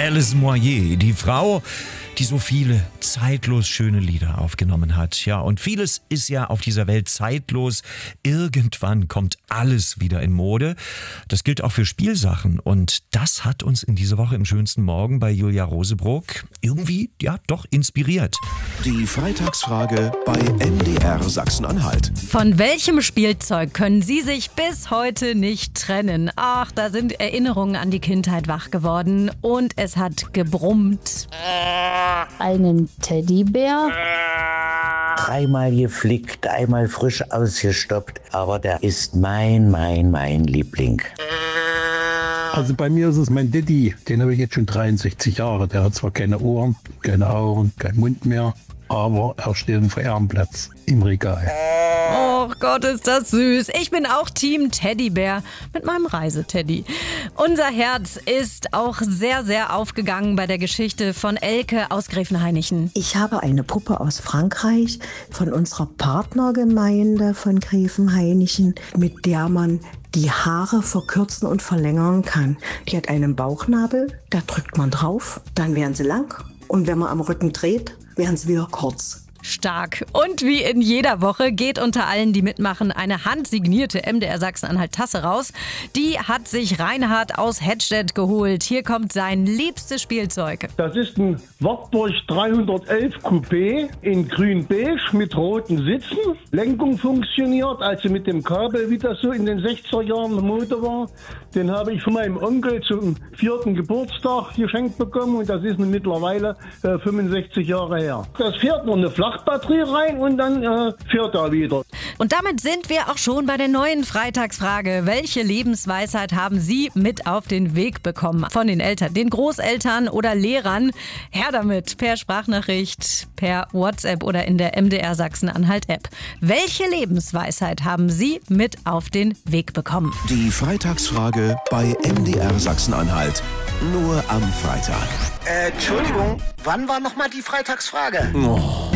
Alice Moyer, die Frau, die so viele zeitlos schöne Lieder aufgenommen hat. Ja, und vieles ist ja auf dieser Welt zeitlos. Irgendwann kommt alles wieder in Mode. Das gilt auch für Spielsachen. Und das hat uns in dieser Woche im schönsten Morgen bei Julia Rosebrock irgendwie, ja, doch inspiriert. Die Freitagsfrage bei MDR Sachsen-Anhalt. Von welchem Spielzeug können Sie sich bis heute nicht trennen? Ach, da sind Erinnerungen an die Kindheit wach geworden und es hat gebrummt. Einen Teddybär. Dreimal geflickt, einmal frisch ausgestoppt, aber der ist mein Liebling. Also bei mir ist es mein Daddy, den habe ich jetzt schon 63 Jahre. Der hat zwar keine Ohren, keine Augen, keinen Mund mehr, aber er steht auf dem Ehrenplatz im Regal. Oh Gott, ist das süß. Ich bin auch Team Teddybär mit meinem Reiseteddy. Unser Herz ist auch sehr, sehr aufgegangen bei der Geschichte von Elke aus Gräfenhainichen. Ich habe eine Puppe aus Frankreich von unserer Partnergemeinde von Gräfenhainichen, mit der man die Haare verkürzen und verlängern kann. Die hat einen Bauchnabel, da drückt man drauf, dann werden sie lang und wenn man am Rücken dreht, werden sie wieder kurz. Stark. Und wie in jeder Woche geht unter allen, die mitmachen, eine handsignierte MDR Sachsen-Anhalt-Tasse raus. Die hat sich Reinhard aus Hedstedt geholt. Hier kommt sein liebstes Spielzeug. Das ist ein Wartburg 311 Coupé in grün-beige mit roten Sitzen. Lenkung funktioniert, also mit dem Kabel, wie das so in den 60er Jahren Mode war. Den habe ich von meinem Onkel zum 4. Geburtstag geschenkt bekommen und das ist mittlerweile 65 Jahre her. Das fährt nur eine Flachbatterie rein und dann fährt er wieder. Und damit sind wir auch schon bei der neuen Freitagsfrage. Welche Lebensweisheit haben Sie mit auf den Weg bekommen? Von den Eltern, den Großeltern oder Lehrern? Her damit, per Sprachnachricht, per WhatsApp oder in der MDR Sachsen-Anhalt-App. Welche Lebensweisheit haben Sie mit auf den Weg bekommen? Die Freitagsfrage bei MDR Sachsen-Anhalt. Nur am Freitag. Entschuldigung, wann war nochmal die Freitagsfrage? Oh.